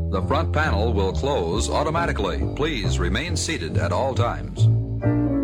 The front panel will close automatically. Please remain seated at all times.